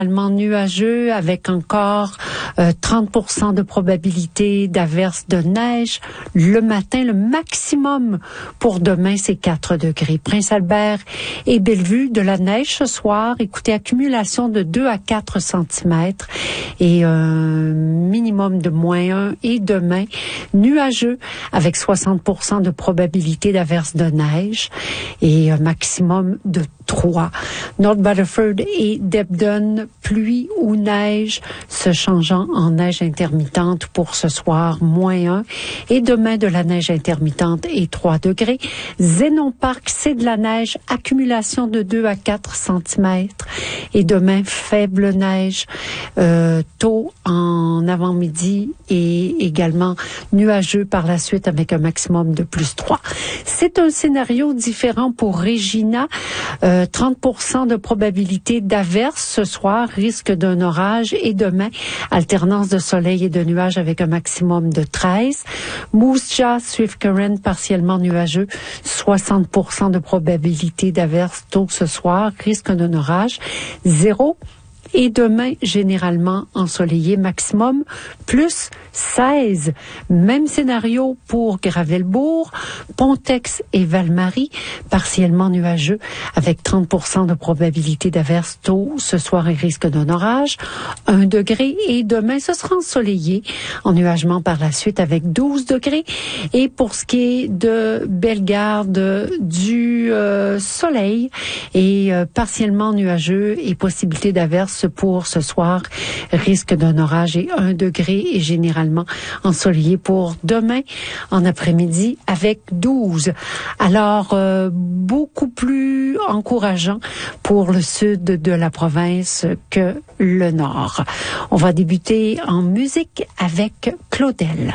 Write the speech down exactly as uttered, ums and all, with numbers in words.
Nuageux avec encore euh, trente pour cent de probabilité d'averse de neige le matin. Le maximum pour demain, c'est quatre degrés. Prince-Albert et Bellevue, de la neige ce soir. Écoutez, accumulation de deux à quatre centimètres et un minimum de moins un. Et demain, nuageux avec soixante pour cent de probabilité d'averse de neige et un maximum de trois. North Battleford et Debden, pluie ou neige, se changeant en neige intermittente pour ce soir, moins un. Et demain, de la neige intermittente et trois degrés. Zénon Park, c'est de la neige, accumulation de deux à quatre centimètres. Et demain, faible neige, euh, tôt en avant-midi et également nuageux par la suite avec un maximum de plus trois. C'est un scénario différent pour Regina. Euh, trente pour cent de probabilité d'averse ce soir, risque d'un orage, et demain, alternance de soleil et de nuages avec un maximum de treize. Moose Jaw, Swift Current, partiellement nuageux, soixante pour cent de probabilité d'averse tôt ce soir, risque d'un orage, zéro. Et demain, généralement ensoleillé, maximum plus seize. Même scénario pour Gravelbourg, Pontex et Val-Marie, partiellement nuageux avec trente pour cent de probabilité d'averse tôt ce soir et risque d'un orage, un degré. Et demain, ce sera ensoleillé, ennuagement par la suite avec douze degrés. Et pour ce qui est de Bellegarde, du euh, soleil et euh, partiellement nuageux et possibilité d'averse pour ce soir, risque d'un orage et un degré et généralement ensoleillé pour demain en après-midi avec douze. Alors, euh, beaucoup plus encourageant pour le sud de la province que le nord. On va débuter en musique avec Claudel.